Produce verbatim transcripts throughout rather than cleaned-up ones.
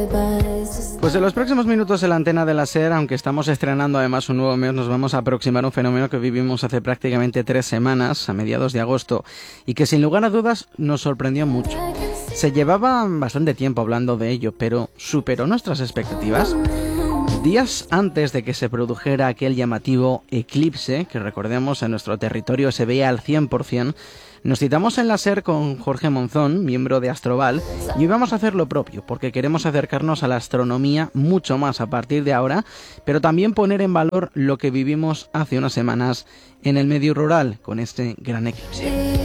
Pues en los próximos minutos en la antena de la SER, aunque estamos estrenando además un nuevo mes, nos vamos a aproximar a un fenómeno que vivimos hace prácticamente tres semanas, a mediados de agosto, y que sin lugar a dudas nos sorprendió mucho. Se llevaba bastante tiempo hablando de ello, pero ¿superó nuestras expectativas? Días antes de que se produjera aquel llamativo eclipse, que recordemos en nuestro territorio se veía al cien por ciento, nos citamos en la SER con Jorge Monzón, miembro de Astroval, y hoy vamos a hacer lo propio, porque queremos acercarnos a la astronomía mucho más a partir de ahora, pero también poner en valor lo que vivimos hace unas semanas en el medio rural, con este gran eclipse.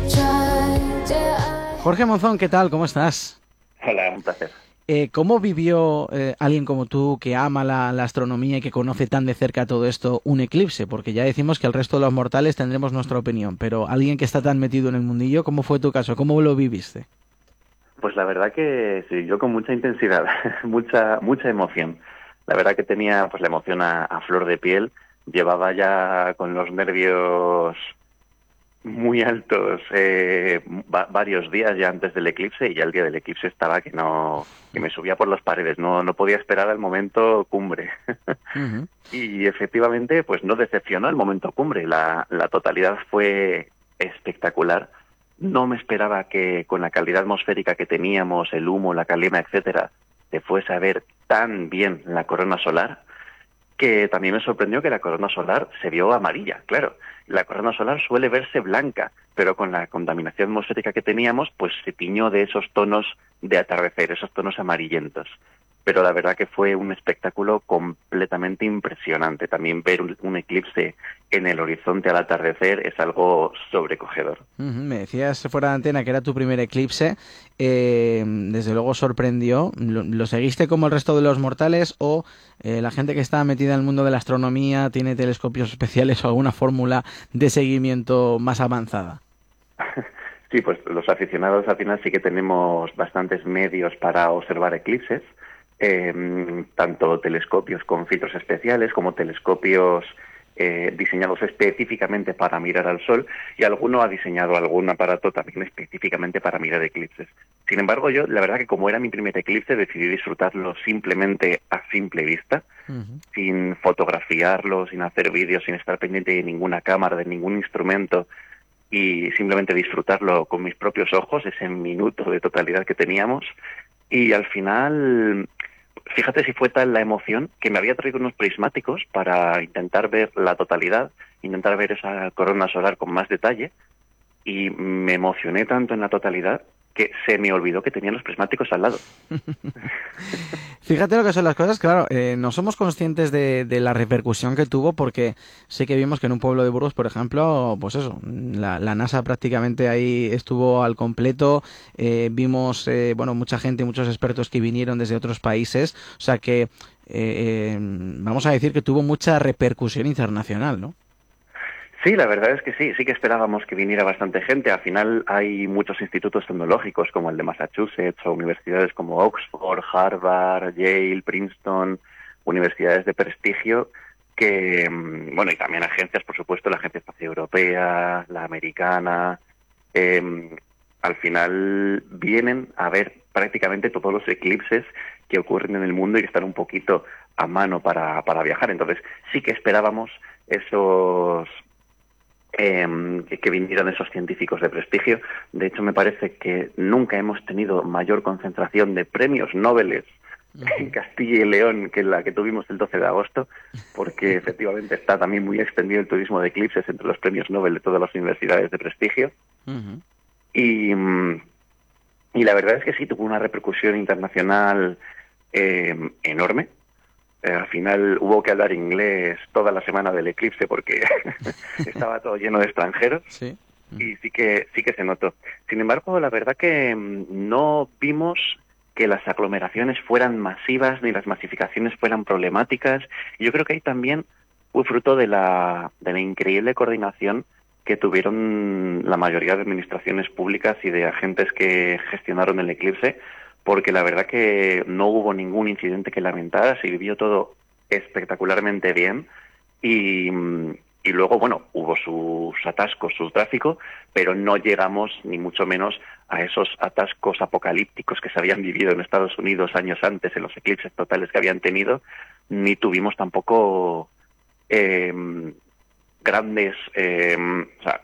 Jorge Monzón, ¿qué tal? ¿Cómo estás? Hola, un placer. Eh, ¿Cómo vivió eh, alguien como tú, que ama la, la astronomía y que conoce tan de cerca todo esto, un eclipse? Porque ya decimos que el resto de los mortales tendremos nuestra opinión, pero alguien que está tan metido en el mundillo, ¿cómo fue tu caso? ¿Cómo lo viviste? Pues la verdad que sí, yo con mucha intensidad, mucha mucha emoción. La verdad que tenía pues la emoción a, a flor de piel. Llevaba ya con los nervios muy altos eh, va, varios días ya antes del eclipse, y ya el día del eclipse estaba que no que me subía por las paredes, no no podía esperar al momento cumbre. Uh-huh. Y efectivamente pues no decepcionó el momento cumbre, la, la totalidad fue espectacular. No me esperaba que con la calidad atmosférica que teníamos, el humo, la calima, etcétera, se fuese a ver tan bien la corona solar, que también me sorprendió que la corona solar se vio amarilla, claro. La corona solar suele verse blanca, pero con la contaminación atmosférica que teníamos, pues se tiñó de esos tonos de atardecer, esos tonos amarillentos. Pero la verdad que fue un espectáculo completamente impresionante. También ver un, un eclipse en el horizonte al atardecer es algo sobrecogedor. Uh-huh. Me decías fuera de antena que era tu primer eclipse. Eh, desde luego sorprendió. ¿Lo, lo seguiste como el resto de los mortales o eh, la gente que está metida en el mundo de la astronomía tiene telescopios especiales o alguna fórmula de seguimiento más avanzada? Sí, pues los aficionados al final sí que tenemos bastantes medios para observar eclipses. Eh, tanto telescopios con filtros especiales como telescopios eh, diseñados específicamente para mirar al Sol, y alguno ha diseñado algún aparato también específicamente para mirar eclipses. Sin embargo, yo, la verdad que como era mi primer eclipse, decidí disfrutarlo simplemente a simple vista, uh-huh. sin fotografiarlo, sin hacer vídeos, sin estar pendiente de ninguna cámara, de ningún instrumento, y simplemente disfrutarlo con mis propios ojos, ese minuto de totalidad que teníamos. Y al final, fíjate si fue tal la emoción que me había traído unos prismáticos para intentar ver la totalidad, intentar ver esa corona solar con más detalle, y me emocioné tanto en la totalidad que se me olvidó que tenía los prismáticos al lado. Fíjate lo que son las cosas, claro, eh, no somos conscientes de, de la repercusión que tuvo, porque sé que vimos que en un pueblo de Burgos, por ejemplo, pues eso, la, la NASA prácticamente ahí estuvo al completo, eh, vimos, eh, bueno, mucha gente, muchos expertos que vinieron desde otros países, o sea que, eh, eh, vamos a decir que tuvo mucha repercusión internacional, ¿no? Sí, la verdad es que sí, sí que esperábamos que viniera bastante gente. Al final hay muchos institutos tecnológicos como el de Massachusetts o universidades como Oxford, Harvard, Yale, Princeton, universidades de prestigio que, bueno, y también agencias, por supuesto, la Agencia Espacial Europea, la americana, eh, al final vienen a ver prácticamente todos los eclipses que ocurren en el mundo y que están un poquito a mano para, para viajar. Entonces sí que esperábamos esos... Eh, que, que vinieran esos científicos de prestigio. De hecho, me parece que nunca hemos tenido mayor concentración de premios Nobel en Castilla y León que la que tuvimos el doce de agosto, porque efectivamente está también muy extendido el turismo de eclipses entre los premios Nobel de todas las universidades de prestigio. Uh-huh. Y, y la verdad es que sí, tuvo una repercusión internacional eh, enorme. Eh, al final hubo que hablar inglés toda la semana del eclipse porque estaba todo lleno de extranjeros. Sí. Y sí que sí que se notó. Sin embargo, la verdad que no vimos que las aglomeraciones fueran masivas ni las masificaciones fueran problemáticas. Y yo creo que ahí también fue fruto de la de la increíble coordinación que tuvieron la mayoría de administraciones públicas y de agentes que gestionaron el eclipse, porque la verdad que no hubo ningún incidente que lamentar, se vivió todo espectacularmente bien y, y luego, bueno, hubo sus atascos, su tráfico, pero no llegamos ni mucho menos a esos atascos apocalípticos que se habían vivido en Estados Unidos años antes, en los eclipses totales que habían tenido, ni tuvimos tampoco eh, grandes eh, o sea,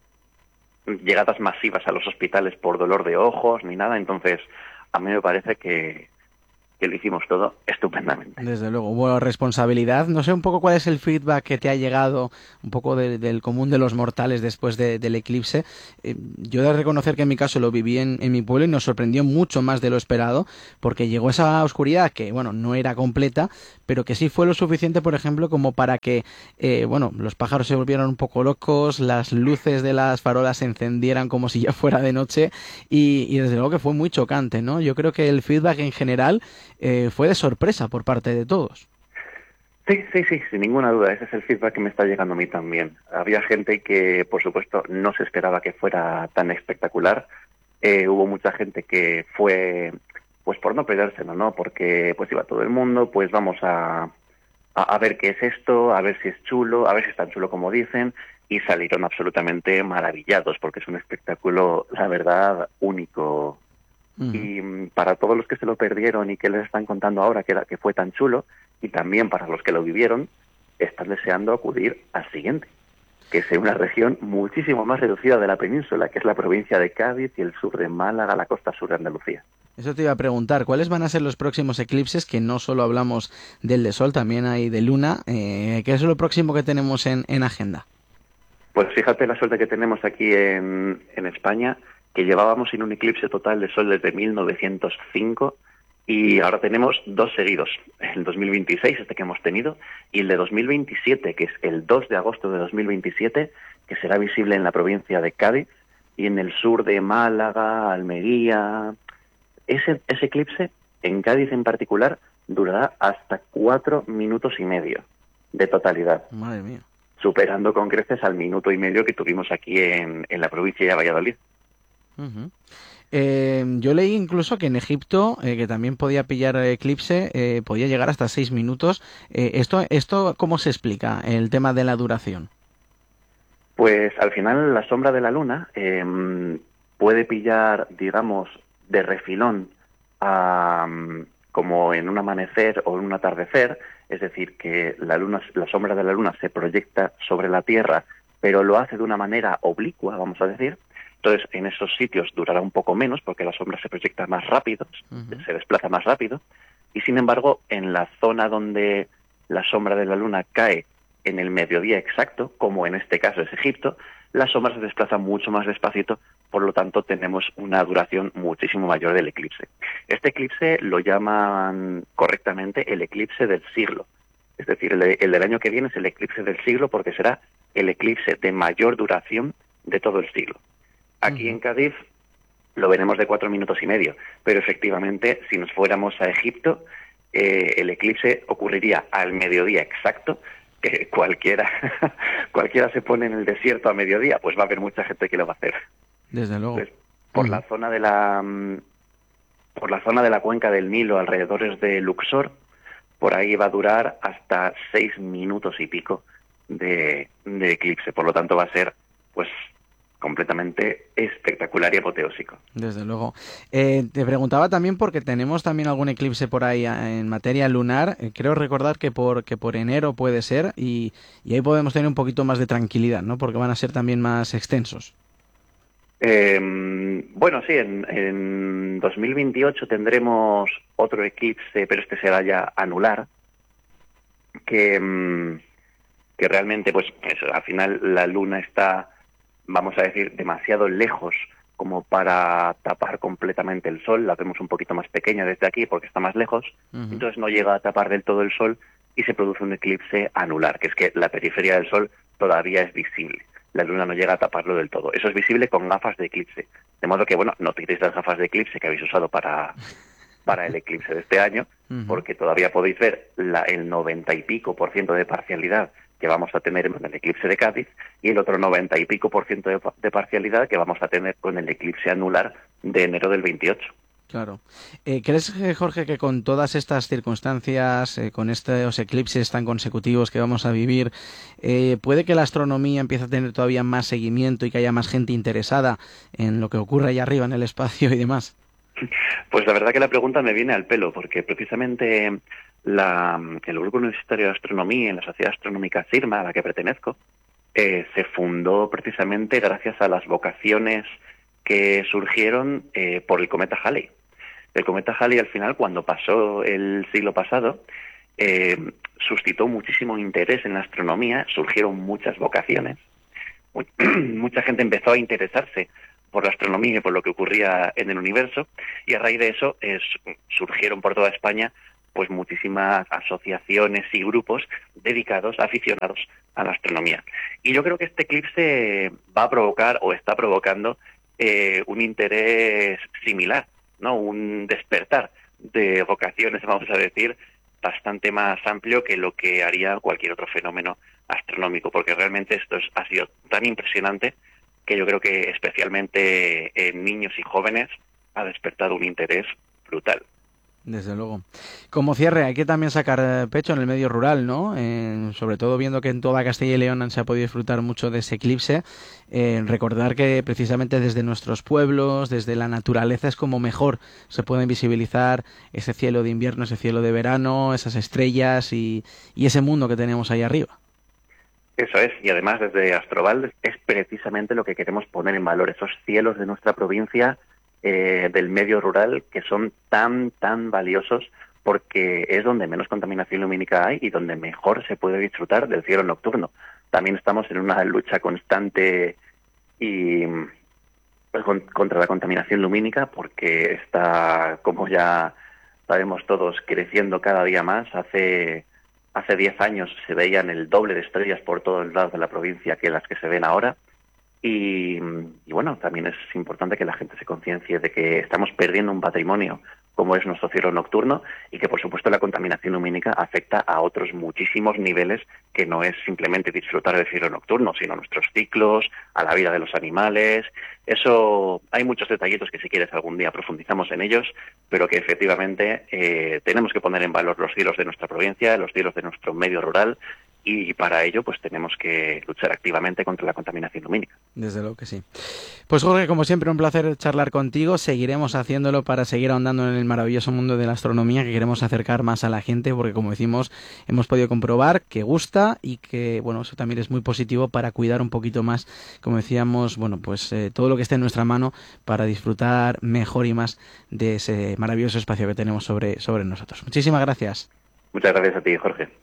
llegadas masivas a los hospitales por dolor de ojos, ni nada. Entonces, a mí me parece que, que lo hicimos todo estupendamente. Desde luego, hubo responsabilidad. No sé un poco cuál es el feedback que te ha llegado un poco de, del común de los mortales después de, del eclipse. Eh, yo he de reconocer que en mi caso lo viví en, en mi pueblo y nos sorprendió mucho más de lo esperado, porque llegó esa oscuridad que, bueno, no era completa, pero que sí fue lo suficiente, por ejemplo, como para que, eh, bueno, los pájaros se volvieran un poco locos, las luces de las farolas se encendieran como si ya fuera de noche y, y desde luego que fue muy chocante, ¿no? Yo creo que el feedback en general eh, fue de sorpresa por parte de todos. Sí, sí, sí, sin ninguna duda. Ese es el feedback que me está llegando a mí también. Había gente que, por supuesto, no se esperaba que fuera tan espectacular. Eh, hubo mucha gente que fue, pues por no perdérselo, ¿no? Porque pues iba todo el mundo, pues vamos a, a, a ver qué es esto, a ver si es chulo, a ver si es tan chulo como dicen, y salieron absolutamente maravillados, porque es un espectáculo, la verdad, único. Uh-huh. Y para todos los que se lo perdieron y que les están contando ahora que, era, que fue tan chulo, y también para los que lo vivieron, están deseando acudir al siguiente, que es en una región muchísimo más reducida de la península, que es la provincia de Cádiz y el sur de Málaga, la costa sur de Andalucía. Eso te iba a preguntar, ¿cuáles van a ser los próximos eclipses? Que no solo hablamos del de sol, también hay de luna. Eh, ¿Qué es lo próximo que tenemos en, en agenda? Pues fíjate la suerte que tenemos aquí en, en España, que llevábamos sin un eclipse total de sol desde mil novecientos cinco, y ahora tenemos dos seguidos, el dos mil veintiséis, este que hemos tenido, y el de dos mil veintisiete, que es el dos de agosto de dos mil veintisiete, que será visible en la provincia de Cádiz y en el sur de Málaga, Almería. Ese, ese eclipse, en Cádiz en particular, durará hasta cuatro minutos y medio de totalidad. Madre mía. Superando con creces al minuto y medio que tuvimos aquí en, en la provincia de Valladolid. Uh-huh. Eh, yo leí incluso que en Egipto, eh, que también podía pillar eclipse, eh, podía llegar hasta seis minutos. Eh, esto, esto, ¿cómo se explica el tema de la duración? Pues al final la sombra de la luna eh, puede pillar, digamos, de refilón a, como en un amanecer o en un atardecer, es decir, que la luna, la sombra de la luna se proyecta sobre la Tierra, pero lo hace de una manera oblicua, vamos a decir. Entonces, en esos sitios durará un poco menos porque la sombra se proyecta más rápido, uh-huh. se desplaza más rápido, y sin embargo, en la zona donde la sombra de la luna cae en el mediodía exacto, como en este caso es Egipto, la sombra se desplaza mucho más despacito, por lo tanto tenemos una duración muchísimo mayor del eclipse. Este eclipse lo llaman correctamente el eclipse del siglo, es decir, el, de, el del año que viene es el eclipse del siglo porque será el eclipse de mayor duración de todo el siglo. Aquí en Cádiz lo veremos de cuatro minutos y medio, pero efectivamente, si nos fuéramos a Egipto, eh, el eclipse ocurriría al mediodía exacto, que cualquiera, cualquiera se pone en el desierto a mediodía, pues va a haber mucha gente que lo va a hacer. Desde luego. Entonces, por uh-huh. la zona de la, por la zona de la cuenca del Nilo, alrededores de Luxor, por ahí va a durar hasta seis minutos y pico de, de eclipse. Por lo tanto, va a ser, pues, completamente espectacular y apoteósico. Desde luego. Eh, te preguntaba también porque tenemos también algún eclipse por ahí en materia lunar. Eh, creo recordar que por que por enero puede ser y, y ahí podemos tener un poquito más de tranquilidad, ¿no? Porque van a ser también más extensos. Eh, bueno, sí, en, en dos mil veintiocho tendremos otro eclipse, pero este será ya anular, que, que realmente, pues, eso, al final la luna está, vamos a decir, demasiado lejos como para tapar completamente el sol. La vemos un poquito más pequeña desde aquí porque está más lejos, uh-huh. entonces no llega a tapar del todo el sol y se produce un eclipse anular, que es que la periferia del sol todavía es visible. La luna no llega a taparlo del todo. Eso es visible con gafas de eclipse. De modo que, bueno, no tiréis las gafas de eclipse que habéis usado para, para el eclipse de este año, uh-huh. porque todavía podéis ver la, el noventa y pico por ciento de parcialidad que vamos a tener en el eclipse de Cádiz y el otro noventa y pico por ciento de, de parcialidad que vamos a tener con el eclipse anular de enero del veintiocho. Claro. Eh, ¿Crees, eh, Jorge, que con todas estas circunstancias, eh, con estos eclipses tan consecutivos que vamos a vivir, eh, puede que la astronomía empiece a tener todavía más seguimiento y que haya más gente interesada en lo que ocurre allá arriba en el espacio y demás? Pues la verdad que la pregunta me viene al pelo, porque precisamente la, el Grupo Universitario de Astronomía en la Sociedad Astronómica CIRMA, a la que pertenezco, eh, se fundó precisamente gracias a las vocaciones que surgieron eh, por el cometa Halley. El cometa Halley, al final, cuando pasó el siglo pasado, eh, suscitó muchísimo interés en la astronomía, surgieron muchas vocaciones, mucha gente empezó a interesarse por la astronomía y por lo que ocurría en el universo, y a raíz de eso eh, surgieron por toda España pues muchísimas asociaciones y grupos dedicados, aficionados a la astronomía. Y yo creo que este eclipse va a provocar, o está provocando, eh, un interés similar, ¿no? Un despertar de vocaciones, vamos a decir, bastante más amplio que lo que haría cualquier otro fenómeno astronómico, porque realmente esto es, ha sido tan impresionante que yo creo que especialmente en niños y jóvenes ha despertado un interés brutal. Desde luego. Como cierre, hay que también sacar pecho en el medio rural, ¿no? Eh, sobre todo viendo que en toda Castilla y León se ha podido disfrutar mucho de ese eclipse. Eh, recordar que precisamente desde nuestros pueblos, desde la naturaleza, es como mejor se pueden visibilizar ese cielo de invierno, ese cielo de verano, esas estrellas y, y ese mundo que tenemos ahí arriba. Eso es, y además desde Astroval es precisamente lo que queremos poner en valor, esos cielos de nuestra provincia, Eh, del medio rural, que son tan, tan valiosos, porque es donde menos contaminación lumínica hay y donde mejor se puede disfrutar del cielo nocturno. También estamos en una lucha constante y pues, con, contra la contaminación lumínica, porque está, como ya sabemos todos, creciendo cada día más. Hace hace diez años se veían el doble de estrellas por todos lados de la provincia que las que se ven ahora. Y, y bueno, también es importante que la gente se conciencie de que estamos perdiendo un patrimonio como es nuestro cielo nocturno y que por supuesto la contaminación lumínica afecta a otros muchísimos niveles, que no es simplemente disfrutar del cielo nocturno, sino a nuestros ciclos, a la vida de los animales. Eso, hay muchos detallitos que si quieres algún día profundizamos en ellos, pero que efectivamente eh, tenemos que poner en valor los cielos de nuestra provincia, los cielos de nuestro medio rural, y para ello pues tenemos que luchar activamente contra la contaminación lumínica. Desde luego que sí. Pues Jorge, como siempre, un placer charlar contigo. Seguiremos haciéndolo para seguir ahondando en el maravilloso mundo de la astronomía, que queremos acercar más a la gente, porque como decimos, hemos podido comprobar que gusta y que, bueno, eso también es muy positivo para cuidar un poquito más, como decíamos, bueno, pues eh, todo lo que esté en nuestra mano para disfrutar mejor y más de ese maravilloso espacio que tenemos sobre, sobre nosotros. Muchísimas gracias. Muchas gracias a ti, Jorge.